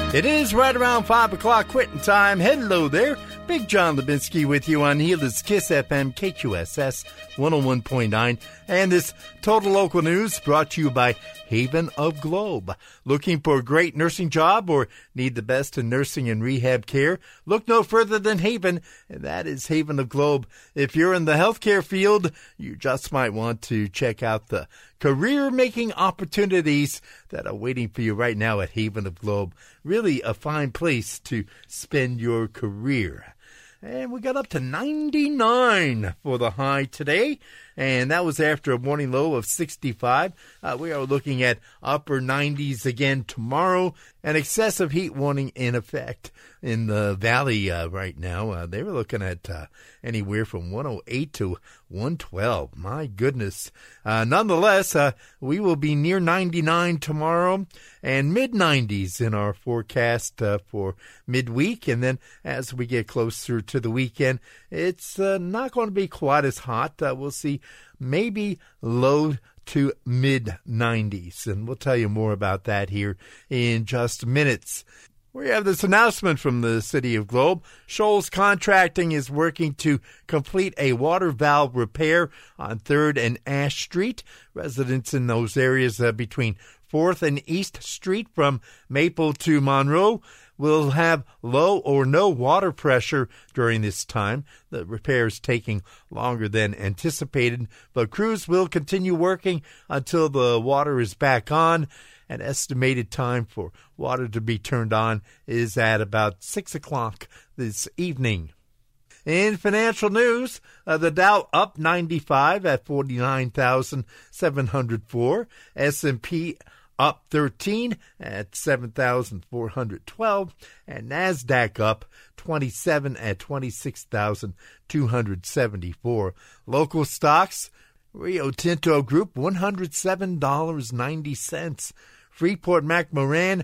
It is right around 5 o'clock quitting time. Hello there. Big John Lubinsky with you on Gila Kiss FM, KQSS 101.9. And this Total Local News brought to you by Haven of Globe. Looking for a great nursing job or need the best in nursing and rehab care? Look no further than Haven, and that is Haven of Globe. If you're in the healthcare field, you just might want to check out the career-making opportunities that are waiting for you right now at Haven of Globe. Really a fine place to spend your career. And we got up to 99 for the high today, and that was after a morning low of 65. We are looking at upper 90s again tomorrow. An excessive heat warning in effect in the valley right now. They were looking at anywhere from 108 to 112. My goodness. Nonetheless, we will be near 99 tomorrow and mid-90s in our forecast for midweek. And then as we get closer to the weekend, it's not going to be quite as hot. We'll see maybe low to mid-90s. And we'll tell you more about that here in just minutes. We have this announcement from the City of Globe. Shoals Contracting is working to complete a water valve repair on 3rd and Ash Street. Residents in those areas between 4th and East Street from Maple to Monroe will have low or no water pressure during this time. The repair is taking longer than anticipated, but crews will continue working until the water is back on. An estimated time for water to be turned on is at about 6 o'clock this evening. In financial news, the Dow up 95 at 49,704. S&P up 13 at 7,412. And NASDAQ up 27 at 26,274. Local stocks, Rio Tinto Group, $107.90. Freeport-McMoRan,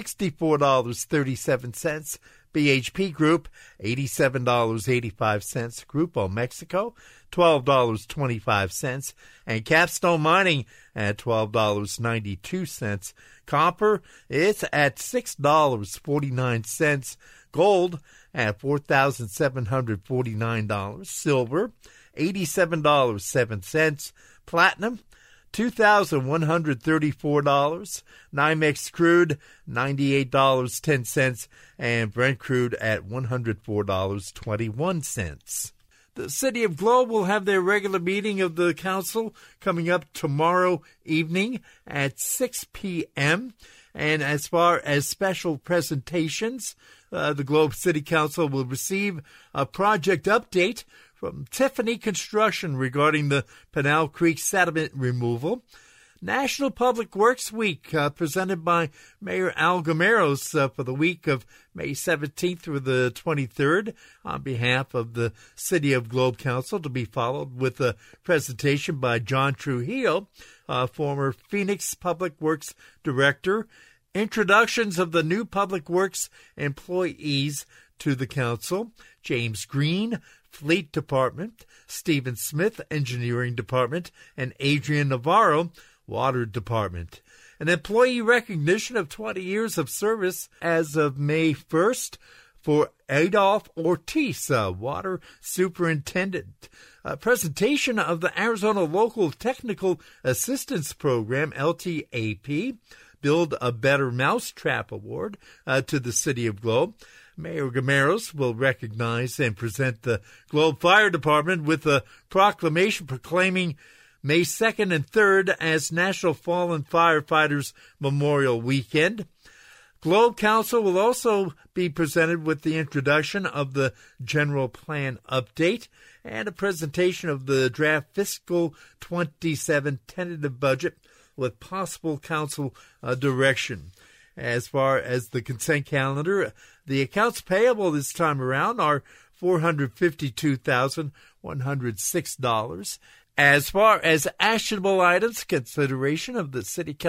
$64.37. BHP Group, $87.85. Grupo Mexico, $12.25. And Capstone Mining at $12.92. Copper, it's at $6.49. Gold at $4,749. Silver, $87.07. Platinum, $2,134. NYMEX crude, $98.10, and Brent crude at $104.21. The City of Globe will have their regular meeting of the council coming up tomorrow evening at 6 p.m., and as far as special presentations, the Globe City Council will receive a project update from Tiffany Construction regarding the Pinal Creek sediment removal. National Public Works Week presented by Mayor Al Gameros for the week of May 17th through the 23rd on behalf of the City of Globe Council, to be followed with a presentation by John Trujillo, former Phoenix Public Works Director. Introductions of the new Public Works employees to the council: James Green, Fleet Department; Stephen Smith, Engineering Department; and Adrian Navarro, Water Department. An employee recognition of 20 years of service as of May 1st for Adolph Ortiz, Water Superintendent. A presentation of the Arizona Local Technical Assistance Program, LTAP, Build a Better Mousetrap Award to the City of Globe. Mayor Gameros will recognize and present the Globe Fire Department with a proclamation proclaiming May 2nd and 3rd as National Fallen Firefighters Memorial Weekend. Globe Council will also be presented with the introduction of the General Plan Update and a presentation of the draft Fiscal 27 tentative budget with possible council direction. As far as the consent calendar, the accounts payable this time around are $452,106. As far as actionable items, consideration of the City Council